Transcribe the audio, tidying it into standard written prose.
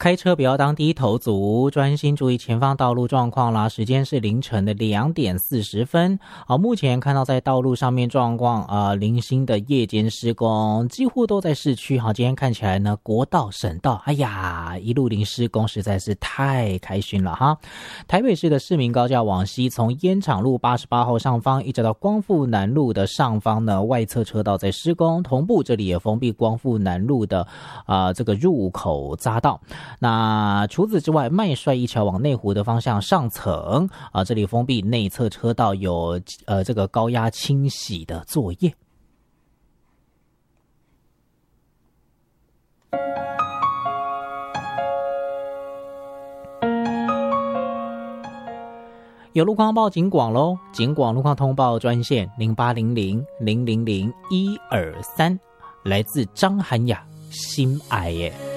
开车不要当低头族，专心注意前方道路状况啦。时间是凌晨的2点40分。目前看到在道路上面状况零星的夜间施工，几乎都在市区。今天看起来呢，国道、省道，哎呀，一路零施工，实在是太开心了哈。台北市的市民高架往西，从烟厂路88号上方一直到光复南路的上方呢，外侧车道在施工，同步这里也封闭光复南路的这个入口匝道。那除此之外，麦帅一桥往内湖的方向上层这里封闭内侧车道，有这个高压清洗的作业。有路况报警广咯，警广路况通报专线0800000123，来自张涵雅心爱耶。